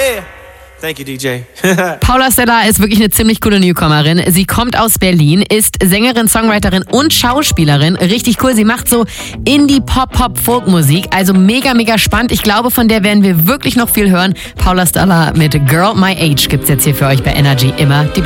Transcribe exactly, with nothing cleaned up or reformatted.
Yeah. Thank you, D J. Paula Stella ist wirklich eine ziemlich coole Newcomerin. Sie kommt aus Berlin, ist Sängerin, Songwriterin und Schauspielerin. Richtig cool. Sie macht so Indie-Pop-Pop-Folk-Musik. Also mega, mega spannend. Ich glaube, von der werden wir wirklich noch viel hören. Paula Stella mit Girl My Age gibt's jetzt hier für euch bei Energy immer die